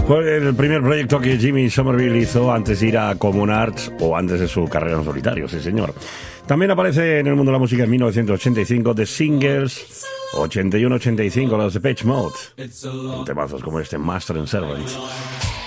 Fue el primer proyecto que Jimmy Somerville hizo antes de ir a Common Arts o antes de su carrera en solitario, sí señor. También aparece en el mundo de la música en 1985 The Singers, 81-85 los Depeche Mode, con temazos como este Master and Servant.